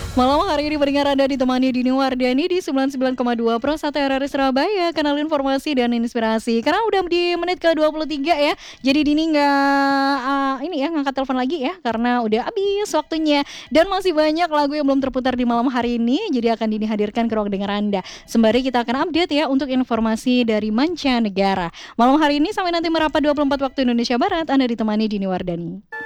Malam hari ini pendengar Anda ditemani Dini Wardani di 99,2 Pro 1 RRI Surabaya. Kanal informasi dan inspirasi. Karena udah di menit ke-23 ya. Jadi Dini ngangkat telepon lagi ya karena udah habis waktunya. Dan masih banyak lagu yang belum terputar di malam hari ini. Jadi akan Dini hadirkan ke ruang dengar Anda. Sembari kita akan update ya untuk informasi dari mancanegara. Malam hari ini sampai nanti merapat 24 waktu Indonesia Barat, Anda ditemani Dini Wardani.